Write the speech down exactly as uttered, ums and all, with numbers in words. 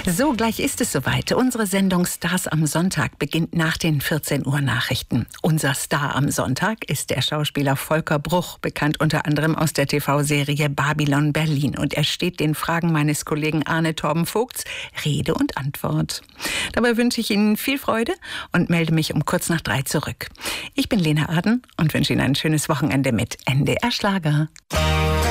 So, gleich ist es soweit. Unsere Sendung Stars am Sonntag beginnt nach den vierzehn Uhr Nachrichten. Unser Star am Sonntag ist der Schauspieler Volker Bruch, bekannt unter anderem aus der T V-Serie Babylon Berlin. Und er steht den Fragen meines Kollegen Arne Torben Vogts Rede und Antwort. Dabei wünsche ich Ihnen viel Freude und melde mich um kurz nach drei zurück. Ich bin Lena Aden und wünsche Ihnen ein schönes Wochenende mit N D R Schlager.